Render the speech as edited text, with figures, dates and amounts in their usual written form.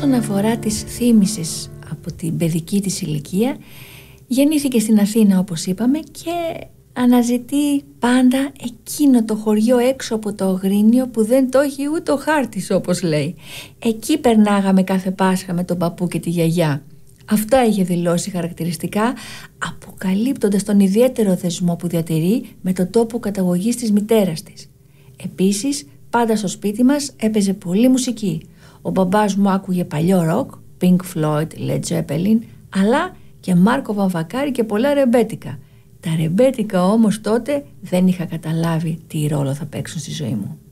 όσον αφορά τις θύμησες από την παιδική της ηλικία, γεννήθηκε στην Αθήνα όπως είπαμε και αναζητεί πάντα εκείνο το χωριό έξω από το Αγρίνιο που δεν το έχει ούτε ο χάρτης, όπως λέει. Εκεί περνάγαμε κάθε Πάσχα με τον παππού και τη γιαγιά. Αυτά είχε δηλώσει χαρακτηριστικά, αποκαλύπτοντας τον ιδιαίτερο δεσμό που διατηρεί με τον τόπο καταγωγής της μητέρας της. Επίσης, πάντα στο σπίτι μας έπαιζε πολύ μουσική. Ο μπαμπάς μου άκουγε παλιό ροκ, Pink Floyd, Led Zeppelin, αλλά και Μάρκο Βαμβακάρη και πολλά ρεμπέτικα. Τα ρεμπέτικα όμως τότε δεν είχα καταλάβει τι ρόλο θα παίξουν στη ζωή μου.